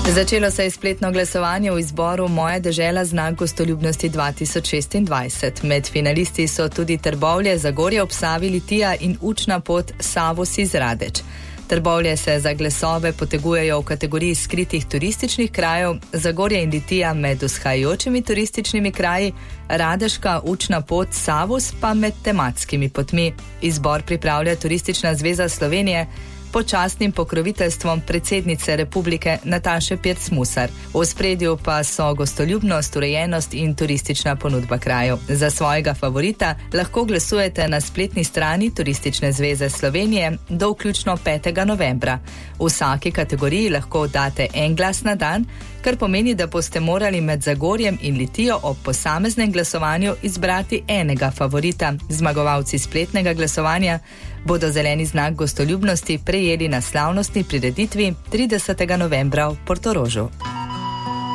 Začelo se je spletno glasovanje v izboru Moja dežela znak gostoljubnosti 2026. Med finalisti so tudi Trbovlje, Zagorje ob Savi, Litija in učna pot Savos iz Radeč. Trbovlje se za glasove potegujejo v kategoriji skritih turističnih krajev, Zagorje in Litija med vzhajajočimi turističnimi kraji, Radeška učna pot Savos pa med tematskimi potmi. Izbor pripravlja Turistična zveza Slovenije pod častnim pokroviteljstvom predsednice republike Nataše Pirc Musar. V ospredju pa so gostoljubnost, urejenost in turistična ponudba krajev. Za svojega favorita lahko glasujete na spletni strani Turistične zveze Slovenije do vključno 5. novembra. V vsaki kategoriji lahko date en glas na dan, kar pomeni, da boste morali med Zagorjem in Litijo ob posameznem glasovanju izbrati enega favorita. Zmagovalci spletnega glasovanja bodo zeleni znak gostoljubnosti prejeli na slavnostni prireditvi 30. novembra v Portorožu.